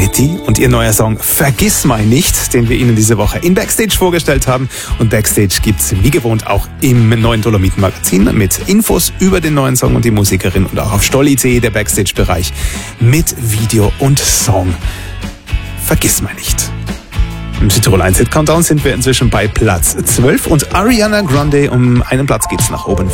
Betty und ihr neuer Song Vergiss mal nicht, den wir Ihnen diese Woche in Backstage vorgestellt haben. Und Backstage gibt's wie gewohnt auch im neuen Dolomiten-Magazin mit Infos über den neuen Song und die Musikerin und auch auf stolli.de der Backstage-Bereich mit Video und Song. Vergiss mal nicht. Im Südtirol 1 Hit Countdown sind wir inzwischen bei Platz 12 und Ariana Grande um einen Platz geht's nach oben.